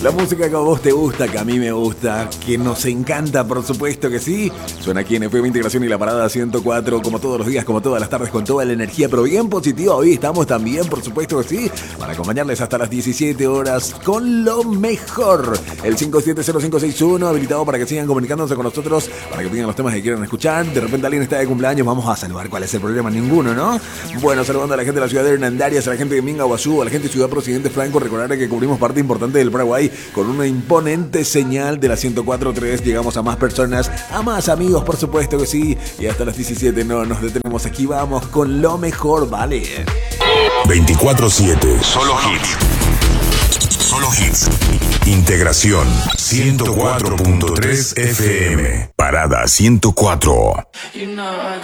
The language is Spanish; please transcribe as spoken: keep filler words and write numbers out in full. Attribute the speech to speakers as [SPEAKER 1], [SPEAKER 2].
[SPEAKER 1] La música que a vos te gusta, que a mí me gusta, que nos encanta, por supuesto que sí. Suena aquí en F M Integración y la Parada ciento cuatro, como todos los días, como todas las tardes, con toda la energía, pero bien positiva. Hoy estamos también, por supuesto que sí, para acompañarles hasta las diecisiete horas con lo mejor. El cinco siete cero cinco seis uno habilitado para que sigan comunicándose con nosotros, para que pidan los temas que quieran escuchar. De repente alguien está de cumpleaños, vamos a saludar. ¿Cuál es el problema? Ninguno, ¿no? Bueno, saludando a la gente de la ciudad de Hernandarias, a la gente de Minga, Guazú, a la gente de Ciudad Presidente Franco. Recordar que cubrimos parte importante del Paraguay con una imponente señal de la ciento cuatro punto tres. Llegamos a más personas, a más amigos, por supuesto que sí. Y hasta las diecisiete no nos detenemos. Aquí vamos con lo mejor, ¿vale?
[SPEAKER 2] veinticuatro siete. Solo hits. Solo hits. Integración ciento cuatro punto tres F M. Parada ciento cuatro.
[SPEAKER 3] You know I